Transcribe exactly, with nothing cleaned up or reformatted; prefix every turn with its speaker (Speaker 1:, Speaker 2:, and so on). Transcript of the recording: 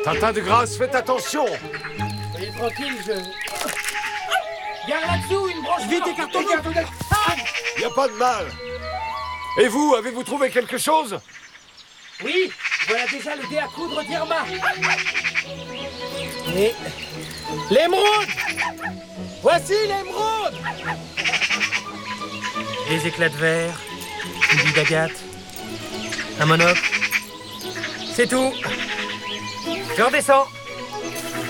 Speaker 1: Tintin de grâce, faites attention.
Speaker 2: Soyez tranquille, je... Garde là-dessous, une branche
Speaker 3: Vite, écartons-nous.
Speaker 1: Y a pas de mal. Et vous, avez-vous trouvé quelque chose?
Speaker 2: Oui, voilà déjà le dé à coudre d'Irma. Et... l'émeraude! Voici l'émeraude! Des éclats de verre, une bille d'agate, un monocle. C'est tout. Je redescends.